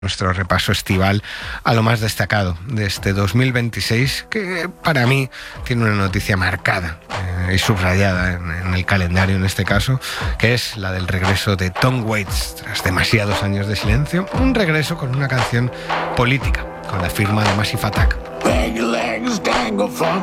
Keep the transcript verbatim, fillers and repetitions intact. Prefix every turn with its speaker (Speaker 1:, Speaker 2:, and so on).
Speaker 1: nuestro repaso estival a lo más destacado de este dos mil veintiséis, que para mí tiene una noticia marcada eh, y subrayada en, en el calendario en este caso, que es la del regreso de Tom Waits tras demasiados años de silencio, un regreso con una canción política, con la firma de Massive Attack.